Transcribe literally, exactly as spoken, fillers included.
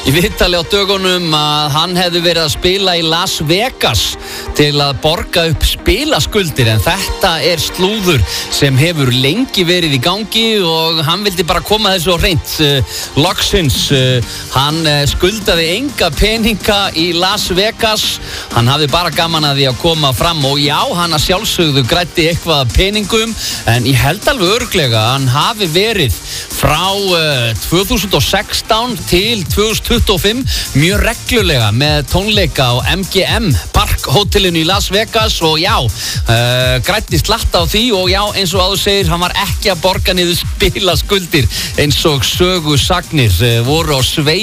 í viðtali á dögunum að hann hefði verið að spila í Las Vegas til að borga upp spilaskuldir, en þetta er slúður sem hefur lengi verið í gangi og hann vildi bara koma þessu á hreint. uh, loksins uh, hann uh, skuldaði enga peninga í Las Vegas, hann hafði bara gaman að því að koma fram og já, hann að sjálfsögðu græddi eitthvað af peningum, en ég held alveg örugglega að hann hafi verið frá uh, tvö þúsund og sextán til tvö þúsund tuttugu og fimm mjög reglulega með tónleika á M G M Park hótelinu í Las Vegas og já, uh, grætti slatta á því og já, eins og áður segir, hann var ekki að borga niður spilaskuldir eins og sögusagnir uh, voru á svei